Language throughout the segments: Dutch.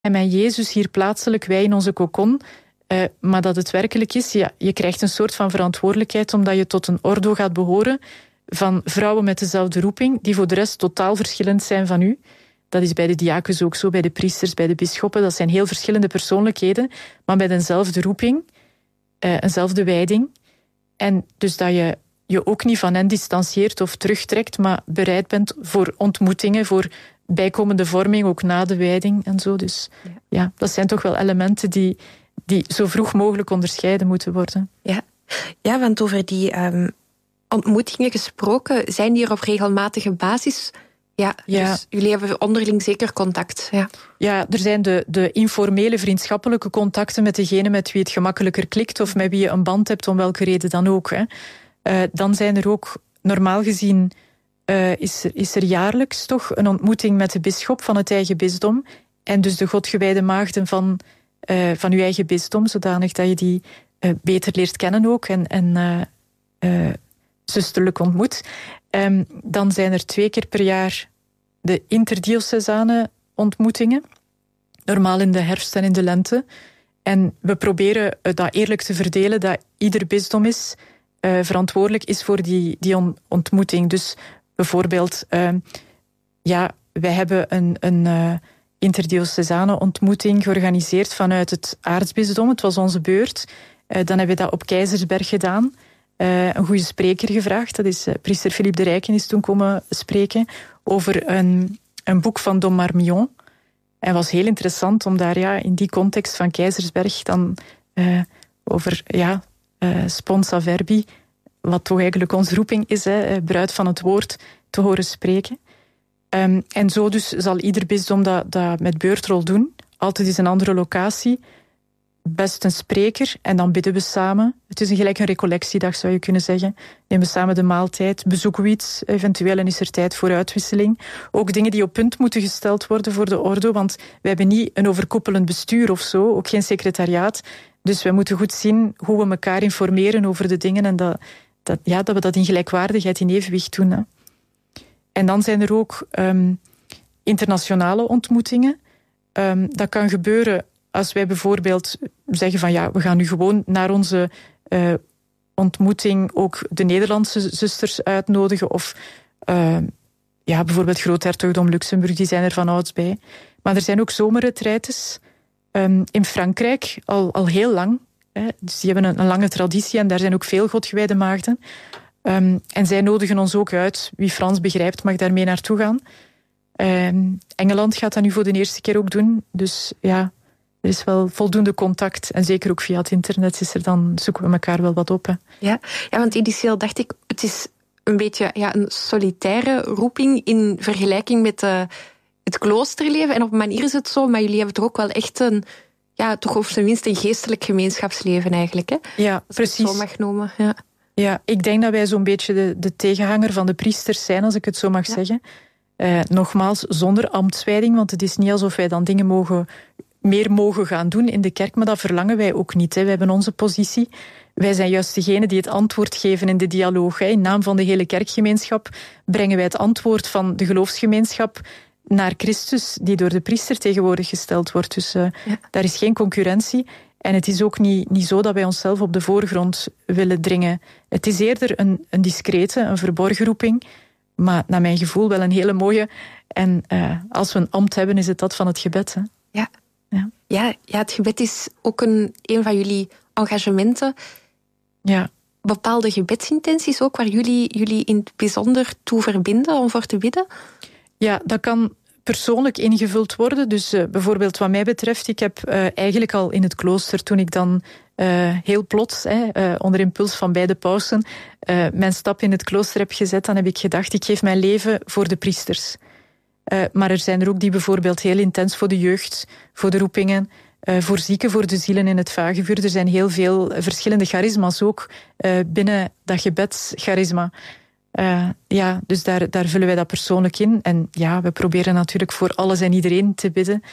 en met Jezus hier plaatselijk, wij in onze kokon. Maar dat het werkelijk is, ja, je krijgt een soort van verantwoordelijkheid omdat je tot een ordo gaat behoren van vrouwen met dezelfde roeping, die voor de rest totaal verschillend zijn van u. Dat is bij de diakens ook zo, bij de priesters, bij de bisschoppen. Dat zijn heel verschillende persoonlijkheden, maar met eenzelfde roeping, eenzelfde wijding. En dus dat je je ook niet van hen distancieert of terugtrekt, maar bereid bent voor ontmoetingen, voor bijkomende vorming, ook na de wijding en zo. Dus ja, dat zijn toch wel elementen die zo vroeg mogelijk onderscheiden moeten worden. Ja, want over die ontmoetingen gesproken, zijn die er op regelmatige basis? Ja, dus jullie hebben onderling zeker contact. Ja, er zijn de informele vriendschappelijke contacten met degene met wie het gemakkelijker klikt of met wie je een band hebt, om welke reden dan ook. Hè. Dan zijn er ook, normaal gezien, is er jaarlijks toch een ontmoeting met de bisschop van het eigen bisdom en dus de godgewijde maagden van uw eigen bisdom, zodanig dat je die beter leert kennen ook en zusterlijk ontmoet. Dan zijn er 2 keer per jaar de interdiocesane ontmoetingen, normaal in de herfst en in de lente. En we proberen dat eerlijk te verdelen, dat ieder bisdom verantwoordelijk is voor die ontmoeting. Dus bijvoorbeeld, wij hebben een interdiocesane ontmoeting georganiseerd vanuit het aartsbisdom. Het was onze beurt. Dan hebben we dat op Keizersberg gedaan. Een goede spreker gevraagd. Dat is priester Philippe de Rijken is toen komen spreken over een boek van Dom Marmion. En het was heel interessant om daar in die context van Keizersberg dan over sponsa verbi, wat toch eigenlijk onze roeping is, bruid van het woord, te horen spreken. En zo dus zal ieder bisdom dat met beurtrol doen. Altijd is een andere locatie. Best een spreker en dan bidden we samen. Het is gelijk een recollectiedag, zou je kunnen zeggen. Nemen we samen de maaltijd, bezoeken we iets, eventueel en is er tijd voor uitwisseling. Ook dingen die op punt moeten gesteld worden voor de ordo, want we hebben niet een overkoepelend bestuur of zo, ook geen secretariaat. Dus we moeten goed zien hoe we elkaar informeren over de dingen en dat we dat in gelijkwaardigheid, in evenwicht doen. Hè. En dan zijn er ook internationale ontmoetingen. Dat kan gebeuren als wij bijvoorbeeld zeggen van we gaan nu gewoon naar onze ontmoeting ook de Nederlandse zusters uitnodigen. Of bijvoorbeeld Groothertogdom Luxemburg, die zijn er van ouds bij. Maar er zijn ook zomerretraites in Frankrijk, al heel lang. Dus die hebben een lange traditie en daar zijn ook veel godgewijde maagden. En zij nodigen ons ook uit. Wie Frans begrijpt mag daarmee naartoe gaan. Engeland gaat dat nu voor de eerste keer ook doen. Dus ja, er is wel voldoende contact. En zeker ook via het internet zoeken we elkaar wel wat op. Hè. Ja, want initieel dacht ik, het is een beetje een solitaire roeping in vergelijking met het kloosterleven. En op een manier is het zo, maar jullie hebben toch ook wel echt toch op zijn minst een geestelijk gemeenschapsleven eigenlijk. Hè? Ja, als precies. Ik het zo mag noemen. Ja, ik denk dat wij zo'n beetje de tegenhanger van de priesters zijn, als ik het zo mag zeggen. Nogmaals, zonder ambtswijding, want het is niet alsof wij dan dingen meer mogen gaan doen in de kerk, maar dat verlangen wij ook niet. Hè. We hebben onze positie. Wij zijn juist degene die het antwoord geven in de dialoog. Hè. In naam van de hele kerkgemeenschap brengen wij het antwoord van de geloofsgemeenschap naar Christus, die door de priester tegenwoordig gesteld wordt. Dus daar is geen concurrentie. En het is ook niet zo dat wij onszelf op de voorgrond willen dringen. Het is eerder een discrete, een verborgen roeping, maar naar mijn gevoel wel een hele mooie. En als we een ambt hebben, is het dat van het gebed. Hè. Ja, het gebed is ook een van jullie engagementen. Ja. Bepaalde gebedsintenties ook, waar jullie in het bijzonder toe verbinden om voor te bidden? Ja, dat kan persoonlijk ingevuld worden. Dus bijvoorbeeld wat mij betreft, ik heb eigenlijk al in het klooster, toen ik dan heel plots, onder impuls van beide pausen, mijn stap in het klooster heb gezet, dan heb ik gedacht, ik geef mijn leven voor de priesters. Maar er zijn er ook die bijvoorbeeld heel intens voor de jeugd, voor de roepingen, voor zieken, voor de zielen in het vagevuur. Er zijn heel veel verschillende charisma's ook binnen dat gebedscharisma. Dus daar vullen wij dat persoonlijk in. En ja, we proberen natuurlijk voor alles en iedereen te bidden.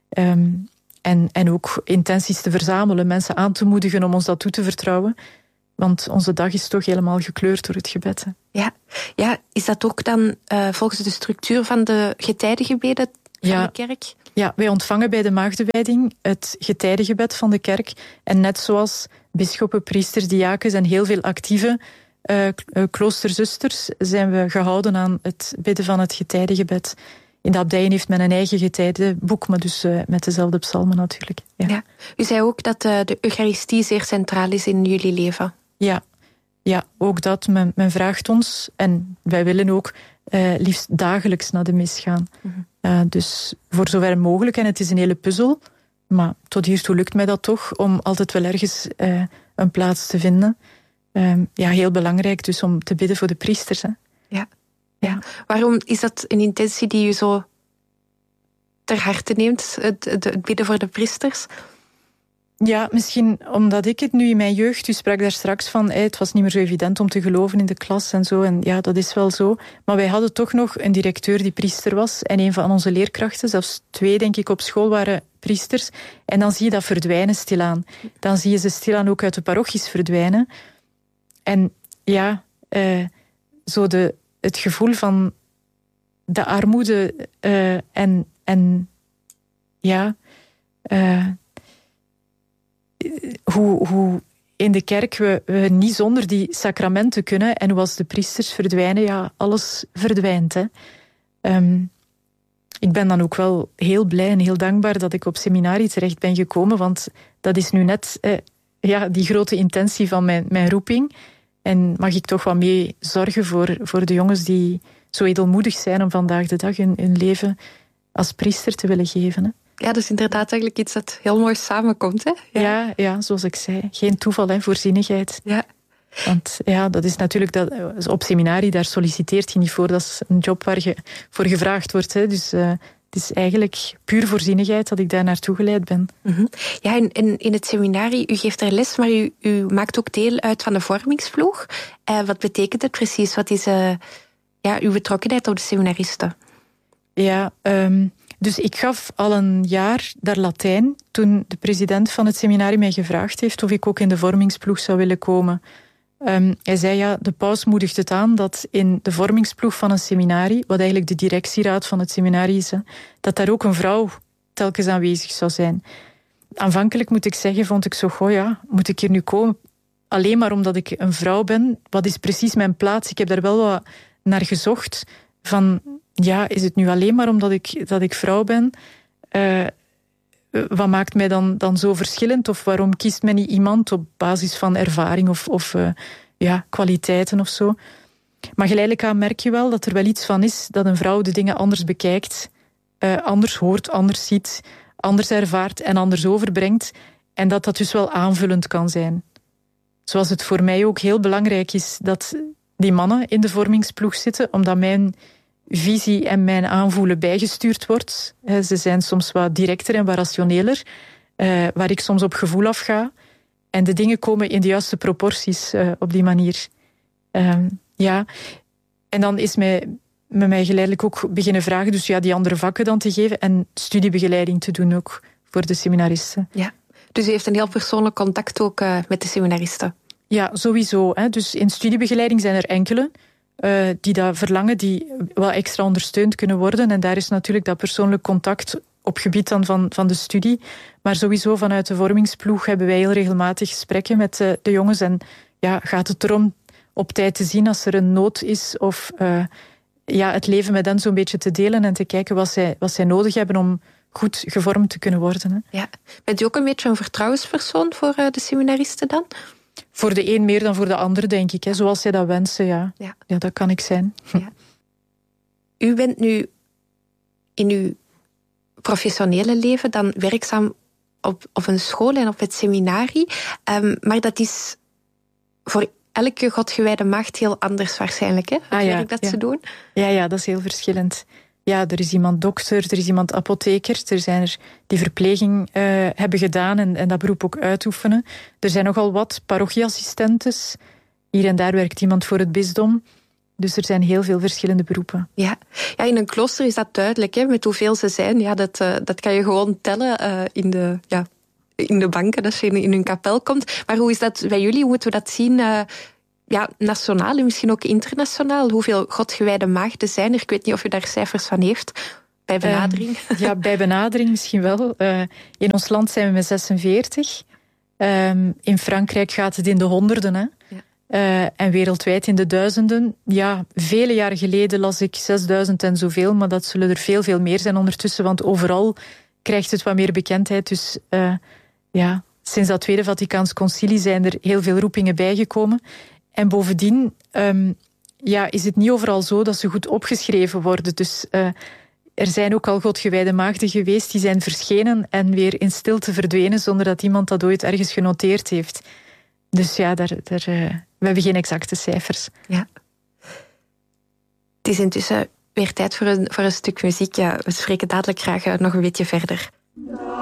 En ook intenties te verzamelen, mensen aan te moedigen om ons dat toe te vertrouwen. Want onze dag is toch helemaal gekleurd door het gebed. Hè. Ja, is dat ook dan volgens de structuur van de getijdengebeden van de kerk? Ja, wij ontvangen bij de maagdenwijding het getijdengebed van de kerk. En net zoals bisschoppen, priesters, diakens en heel veel actieve kloosterzusters zijn we gehouden aan het bidden van het getijdengebed. In de abdijen heeft men een eigen getijdenboek, maar dus met dezelfde psalmen natuurlijk. Ja. U zei ook dat de Eucharistie zeer centraal is in jullie leven. Ja, ook dat. Men vraagt ons, en wij willen ook liefst dagelijks naar de mis gaan. Mm-hmm. Dus voor zover mogelijk, en het is een hele puzzel, maar tot hiertoe lukt mij dat toch, om altijd wel ergens een plaats te vinden. Heel belangrijk dus om te bidden voor de priesters. Hè. Ja. Waarom is dat een intentie die u zo ter harte neemt, het bidden voor de priesters? Ja, misschien omdat ik het nu in mijn jeugd, u sprak daar straks van, het was niet meer zo evident om te geloven in de klas en zo, en ja, dat is wel zo. Maar wij hadden toch nog een directeur die priester was, en een van onze leerkrachten, zelfs 2 denk ik op school, waren priesters. En dan zie je dat verdwijnen stilaan. Dan zie je ze stilaan ook uit de parochies verdwijnen. En ja, zo het gevoel van de armoede hoe in de kerk we niet zonder die sacramenten kunnen, en hoe als de priesters verdwijnen, ja, alles verdwijnt. Hè. Ik ben dan ook wel heel blij en heel dankbaar dat ik op seminarie terecht ben gekomen, want dat is nu net die grote intentie van mijn roeping. En mag ik toch wat mee zorgen voor de jongens die zo edelmoedig zijn om vandaag de dag hun leven als priester te willen geven. Hè. Ja, dat is inderdaad eigenlijk iets dat heel mooi samenkomt. Hè? Ja, zoals ik zei. Geen toeval, hè, voorzienigheid. Ja. Want ja, dat is natuurlijk op seminarie, daar solliciteert je niet voor. Dat is een job waar je voor gevraagd wordt. Hè. Dus het is eigenlijk puur voorzienigheid dat ik daar naartoe geleid ben. Mm-hmm. Ja, en in het seminarie, u geeft er les, maar u maakt ook deel uit van de vormingsploeg. Wat betekent het precies? Wat is uw betrokkenheid op de seminaristen? Ja, dus ik gaf al een jaar daar Latijn toen de president van het seminarie mij gevraagd heeft of ik ook in de vormingsploeg zou willen komen. Hij zei, de paus moedigt het aan dat in de vormingsploeg van een seminarie, wat eigenlijk de directieraad van het seminarie is, dat daar ook een vrouw telkens aanwezig zou zijn. Aanvankelijk moet ik zeggen, vond ik zo, moet ik hier nu komen? Alleen maar omdat ik een vrouw ben, wat is precies mijn plaats? Ik heb daar wel wat naar gezocht van, is het nu alleen maar omdat ik vrouw ben? Wat maakt mij dan zo verschillend? Of waarom kiest men niet iemand op basis van ervaring of kwaliteiten of zo? Maar geleidelijk aan merk je wel dat er wel iets van is dat een vrouw de dingen anders bekijkt, anders hoort, anders ziet, anders ervaart en anders overbrengt. En dat dus wel aanvullend kan zijn. Zoals het voor mij ook heel belangrijk is dat die mannen in de vormingsploeg zitten, omdat mijn visie en mijn aanvoelen bijgestuurd wordt. Ze zijn soms wat directer en wat rationeler, waar ik soms op gevoel afga. En de dingen komen in de juiste proporties op die manier. En dan is met mij geleidelijk ook beginnen vragen, dus die andere vakken dan te geven en studiebegeleiding te doen ook voor de seminaristen. Ja, dus u heeft een heel persoonlijk contact ook met de seminaristen. Ja, sowieso. Hè. Dus in studiebegeleiding zijn er enkele die dat verlangen, die wel extra ondersteund kunnen worden. En daar is natuurlijk dat persoonlijk contact op gebied dan van de studie. Maar sowieso vanuit de vormingsploeg hebben wij heel regelmatig gesprekken met de jongens. En gaat het erom op tijd te zien als er een nood is of het leven met hen zo'n beetje te delen en te kijken wat zij nodig hebben om goed gevormd te kunnen worden. Hè. Ja. Bent u ook een beetje een vertrouwenspersoon voor de seminaristen dan? Voor de een meer dan voor de ander, denk ik. Hè. Zoals zij dat wensen, ja, dat kan ik zijn. Ja. U bent nu in uw professionele leven dan werkzaam op een school en op het seminarie. Maar dat is voor elke godgewijde maagd heel anders waarschijnlijk, hè? Het werk dat ze doen. Ja, dat is heel verschillend. Ja, er is iemand dokter, er is iemand apotheker, er zijn er die verpleging hebben gedaan en dat beroep ook uitoefenen. Er zijn nogal wat parochieassistentes. Hier en daar werkt iemand voor het bisdom. Dus er zijn heel veel verschillende beroepen. Ja, in een klooster is dat duidelijk, hè, met hoeveel ze zijn. Ja, dat kan je gewoon tellen in de banken als je in hun kapel komt. Maar hoe is dat bij jullie? Hoe moeten we dat zien? Nationaal en misschien ook internationaal. Hoeveel godgewijde maagden zijn er? Ik weet niet of u daar cijfers van heeft. Bij benadering? Ja, bij benadering misschien wel. In ons land zijn we met 46. In Frankrijk gaat het in de honderden. Hè? Ja. En wereldwijd in de duizenden. Ja, vele jaren geleden las ik 6000 en zoveel, maar dat zullen er veel, veel meer zijn ondertussen, want overal krijgt het wat meer bekendheid. Dus sinds dat Tweede Vaticaans Concilie zijn er heel veel roepingen bijgekomen. En bovendien is het niet overal zo dat ze goed opgeschreven worden. Dus er zijn ook al godgewijde maagden geweest die zijn verschenen en weer in stilte verdwenen zonder dat iemand dat ooit ergens genoteerd heeft. Dus ja, we hebben geen exacte cijfers. Ja. Het is intussen weer tijd voor een stuk muziek. Ja, we spreken dadelijk graag nog een beetje verder.